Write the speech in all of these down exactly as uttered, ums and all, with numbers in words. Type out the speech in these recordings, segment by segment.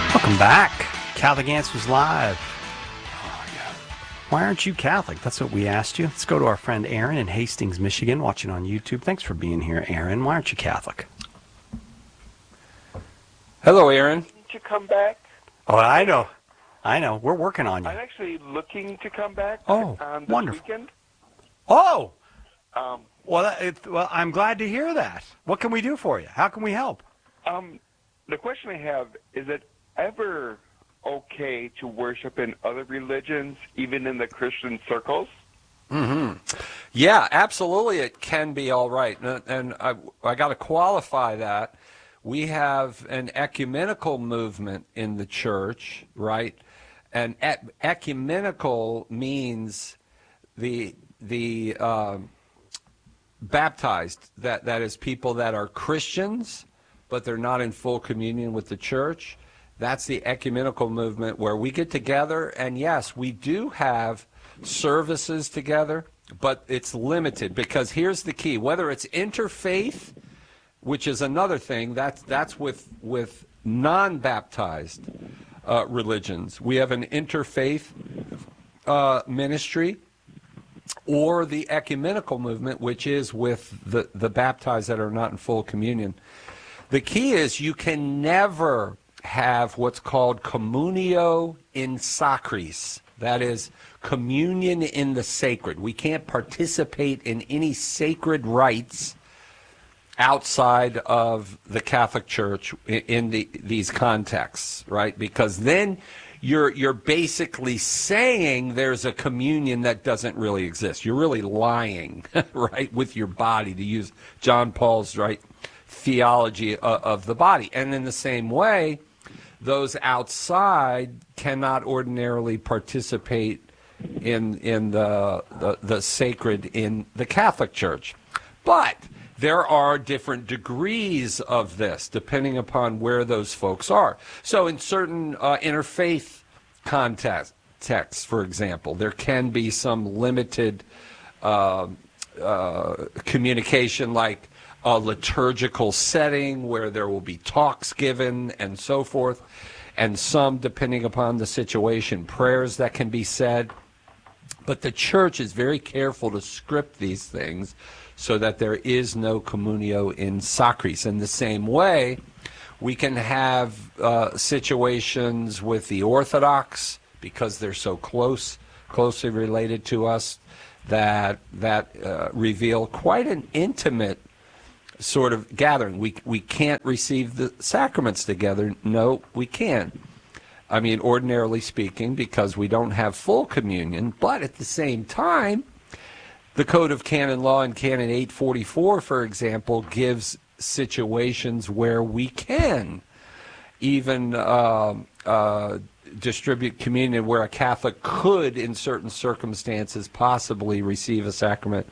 Welcome back. Catholic Answers Live. Oh, yeah. Why aren't you Catholic? That's what we asked you. Let's go to our friend Aaron in Hastings, Michigan, watching on YouTube. Thanks for being here, Aaron. Why aren't you Catholic? Hello, Aaron. To come back. Oh, I know. I know. We're working on you. I'm actually looking to come back oh, um, this wonderful. weekend. Oh! Um, well, that, it, well, I'm glad to hear that. What can we do for you? How can we help? Um, the question I have, is it ever okay to worship in other religions, even in the Christian circles? Mm-hmm. Yeah, absolutely it can be all right. And, and I, I got to qualify that. We have an ecumenical movement in the church, right? And e- ecumenical means the the uh, baptized, that, that is people that are Christians, but they're not in full communion with the church. That's the ecumenical movement where we get together, and yes, we do have services together, but it's limited because here's the key. Whether it's interfaith, which is another thing, that's, that's with, with non-baptized uh, religions. We have an interfaith uh, ministry, or the ecumenical movement, which is with the, the baptized that are not in full communion. The key is you can never have what's called communio in sacris. That is communion in the sacred. We can't participate in any sacred rites outside of the Catholic Church in the, these contexts, right? Because then you're you're basically saying there's a communion that doesn't really exist. You're really lying, right, with your body, to use John Paul's, right, theology of, of the body. And in the same way, those outside cannot ordinarily participate in in the, the the sacred in the Catholic Church. But there are different degrees of this depending upon where those folks are. So in certain uh, interfaith contexts, for example, there can be some limited uh, uh, communication, like a liturgical setting where there will be talks given and so forth, and some, depending upon the situation, prayers that can be said. But the church is very careful to script these things so that there is no communio in sacris. In the same way, we can have uh, situations with the Orthodox, because they're so close, closely related to us, that that uh, reveal quite an intimate sort of gathering. We we can't receive the sacraments together. No, we can. I mean, ordinarily speaking, because we don't have full communion, but at the same time, the Code of Canon Law in Canon eight forty-four, for example, gives situations where we can even uh, uh, distribute communion, where a Catholic could, in certain circumstances, possibly receive a sacrament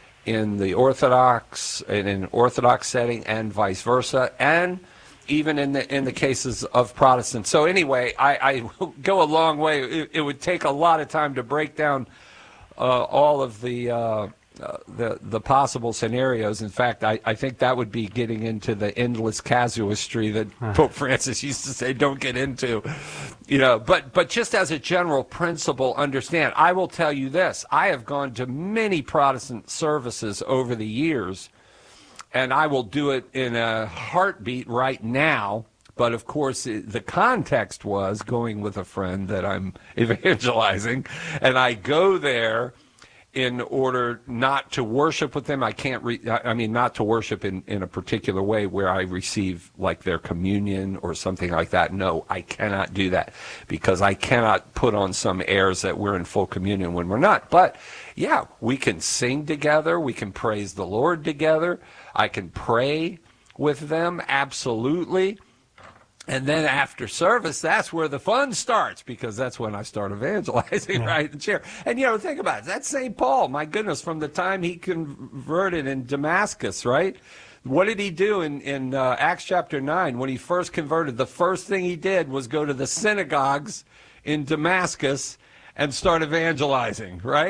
in the Orthodox, in an Orthodox setting, and vice versa, and even in the in the cases of Protestants. So anyway, I, I will go a long way. It, it would take a lot of time to break down uh, all of the, uh, uh, the the possible scenarios. In fact, I, I think that would be getting into the endless casuistry that Pope Francis used to say, don't get into. You know, but but just as a general principle, understand, I will tell you this. I have gone to many Protestant services over the years, and I will do it in a heartbeat right now. But, of course, the context was going with a friend that I'm evangelizing, and I go there in order not to worship with them. I can't, re- I mean, not to worship in, in a particular way where I receive, like, their communion or something like that. No, I cannot do that, because I cannot put on some airs that we're in full communion when we're not. But, yeah, we can sing together. We can praise the Lord together. I can pray with them, absolutely. And then after service, that's where the fun starts, because that's when I start evangelizing, yeah. Right? The chair. And, you know, think about it. That's Saint Paul, my goodness, from the time he converted in Damascus, right? What did he do in, in uh, Acts chapter nine? When he first converted, the first thing he did was go to the synagogues in Damascus and start evangelizing, right?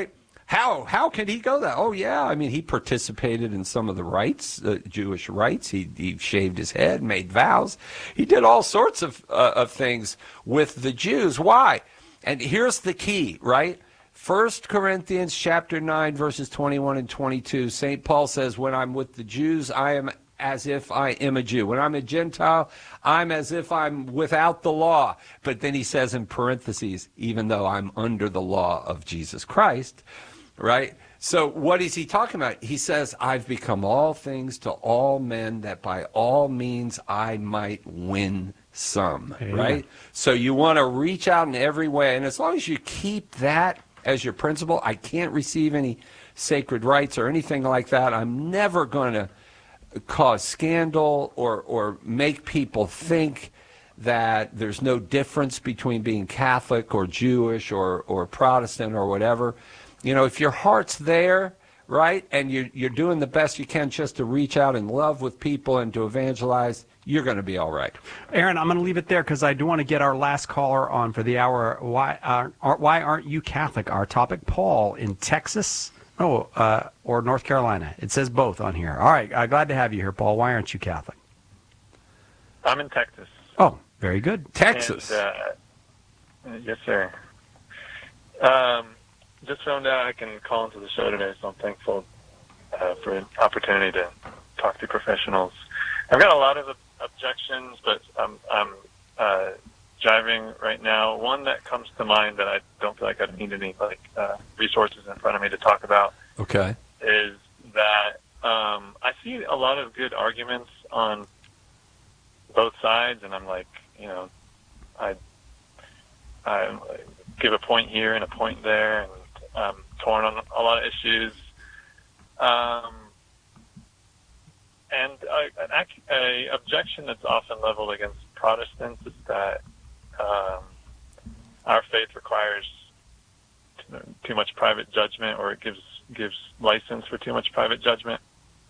How how can he go that? Oh, yeah. I mean, he participated in some of the rites, uh, Jewish rites. He, he shaved his head, made vows. He did all sorts of, uh, of things with the Jews. Why? And here's the key, right? First Corinthians chapter nine, verses twenty-one and twenty-two, Saint Paul says, when I'm with the Jews, I am as if I am a Jew. When I'm a Gentile, I'm as if I'm without the law. But then he says in parentheses, even though I'm under the law of Jesus Christ, right? So what is he talking about? He says, I've become all things to all men that by all means I might win some, Amen. Right? So you want to reach out in every way. And as long as you keep that as your principle, I can't receive any sacred rites or anything like that. I'm never going to cause scandal or, or make people think that there's no difference between being Catholic or Jewish or, or Protestant or whatever. You know, if your heart's there, right, and you're, you're doing the best you can just to reach out in love with people and to evangelize, you're going to be all right. Aaron, I'm going to leave it there because I do want to get our last caller on for the hour. Why, uh, why aren't you Catholic? Our topic, Paul in Texas. Oh, uh, or North Carolina. It says both on here. All right, uh, glad to have you here, Paul. Why aren't you Catholic? I'm in Texas. Oh, very good. Texas. And, uh, yes, sir. Um, just found out I can call into the show today, so I'm thankful uh, for an opportunity to talk to professionals. I've got a lot of objections, but I'm, I'm uh, driving right now. One that comes to mind that I don't feel like I need any like uh, resources in front of me to talk about. Okay. Is that um, I see a lot of good arguments on both sides, and I'm like, you know, I I give a point here and a point there, and I'm torn on a lot of issues. Um, and a, an a objection that's often leveled against Protestants is that um, our faith requires too, too much private judgment, or it gives gives license for too much private judgment.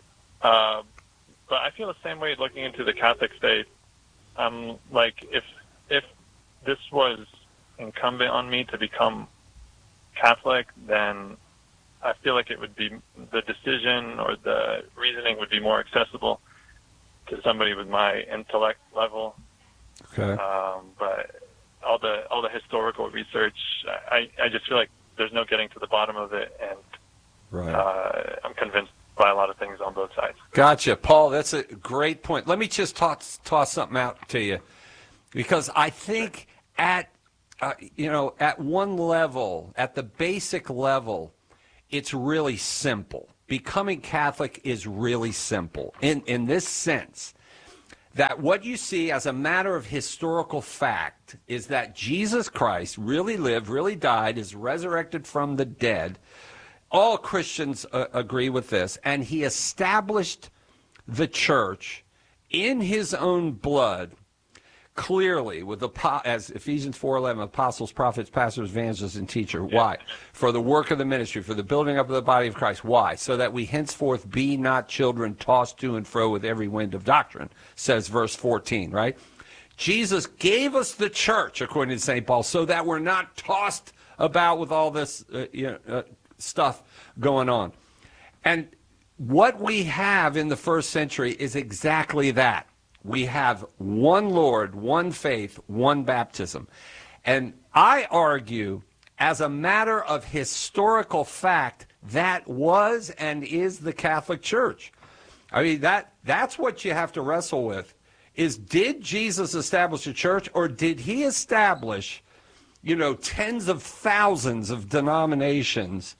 Uh, but I feel the same way looking into the Catholic faith. Um, like if if this was incumbent on me to become Catholic, then I feel like it would be the decision or the reasoning would be more accessible to somebody with my intellect level. Okay. Um, but all the all the historical research, I, I just feel like there's no getting to the bottom of it, and right. uh, I'm convinced by a lot of things on both sides. Gotcha, Paul. That's a great point. Let me just toss toss something out to you, because I think at uh, you know at one level, at the basic level, it's really simple. Becoming Catholic is really simple in in this sense, that what you see as a matter of historical fact is that Jesus Christ really lived, really died, is resurrected from the dead. All Christians uh, agree with this, and he established the church in his own blood, clearly, with the as Ephesians four eleven, apostles, prophets, pastors, evangelists, and teacher. Why? For the work of the ministry, for the building up of the body of Christ. Why? So that we henceforth be not children tossed to and fro with every wind of doctrine, says verse fourteen, right? Jesus gave us the church, according to Saint Paul, so that we're not tossed about with all this uh, you know, uh, stuff going on. And what we have in the first century is exactly that. We have one Lord, one faith, one baptism. And I argue, as a matter of historical fact, that was and is the Catholic Church. I mean, that that's what you have to wrestle with, is did Jesus establish a church, or did he establish, you know, tens of thousands of denominations,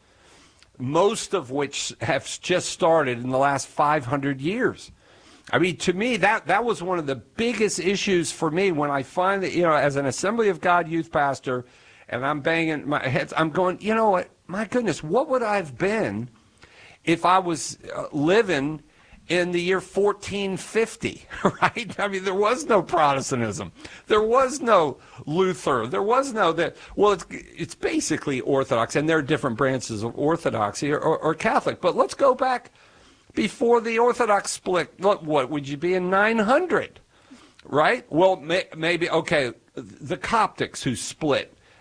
most of which have just started in the last five hundred years? I mean, to me, that, that was one of the biggest issues for me when I find that, you know, as an Assembly of God youth pastor, and I'm banging my head, I'm going, you know what, my goodness, what would I have been if I was uh, living in the year fourteen fifty, right? I mean, there was no Protestantism. There was no Luther. There was no, that. well, it's, it's basically Orthodox, and there are different branches of Orthodoxy or, or, or Catholic. But let's go back before the Orthodox split. What, what would you be in nine hundred, right? Well, may, maybe, okay, the Coptics who split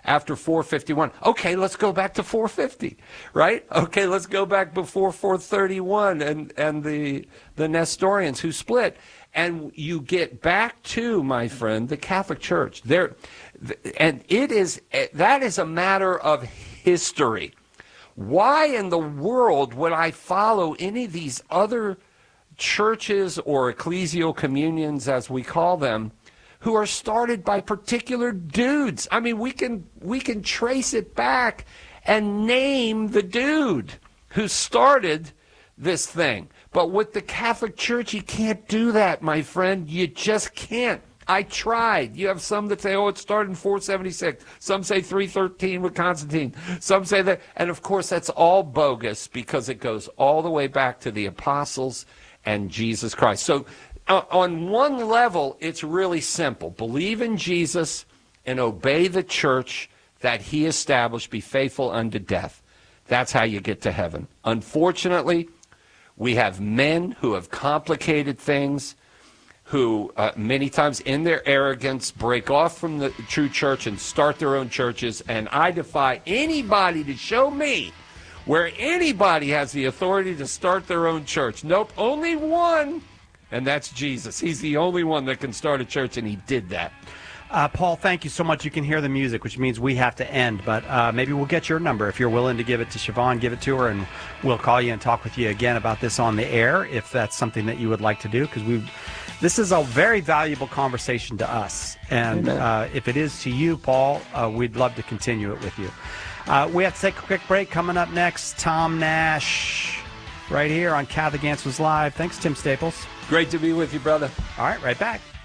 after four fifty-one. Okay, let's go back to four fifty, right? Okay, let's go back before four thirty-one and, and the, the Nestorians who split. And you get back to, my friend, the Catholic Church. There, and it is, that is a matter of history. Why in the world would I follow any of these other churches or ecclesial communions, as we call them, who are started by particular dudes? I mean, we can we can trace it back and name the dude who started this thing. But with the Catholic Church, you can't do that, my friend. You just can't. I tried. You have some that say, oh, it started in four seventy-six. Some say three thirteen with Constantine. Some say that. And, of course, that's all bogus because it goes all the way back to the apostles and Jesus Christ. So uh, on one level, it's really simple. Believe in Jesus and obey the church that he established. Be faithful unto death. That's how you get to heaven. Unfortunately, we have men who have complicated things, who uh, many times in their arrogance break off from the true church and start their own churches. And I defy anybody to show me where anybody has the authority to start their own church. Nope, only one, and that's Jesus. He's the only one that can start a church, and he did that. Uh, Paul, thank you so much. You can hear the music, which means we have to end, but uh, maybe we'll get your number. If you're willing to give it to Siobhan, give it to her, and we'll call you and talk with you again about this on the air, if that's something that you would like to do, because we this is a very valuable conversation to us, and uh, if it is to you, Paul, uh, we'd love to continue it with you. Uh, we have to take a quick break. Coming up next, Tom Nash, right here on Catholic Answers Live. Thanks, Tim Staples. Great to be with you, brother. All right, right back.